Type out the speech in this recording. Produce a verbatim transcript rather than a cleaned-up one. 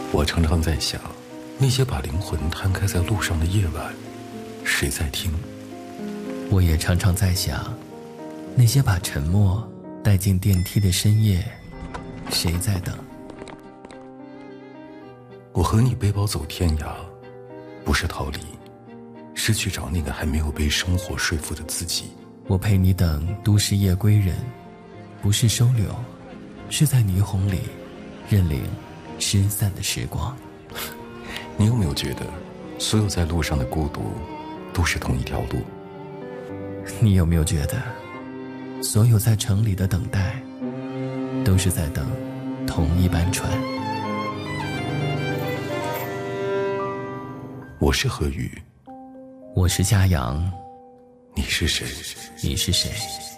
我常常在想，那些把灵魂摊开在路上的夜晚，谁在听？ 我也常常在想，那些把沉默带进电梯的深夜，谁在等？ 我和你背包走天涯，不是逃离，是去找那个还没有被生活说服的自己。 我陪你等都市夜归人，不是收留，是在霓虹里认领失散的时光。 你有没有觉得，所有在路上的孤独，都是同一条路？ 你有没有觉得，所有在城里的等待，都是在等同一班船？ 我是何宇， 我是嘉阳， 你是谁？ 你是谁？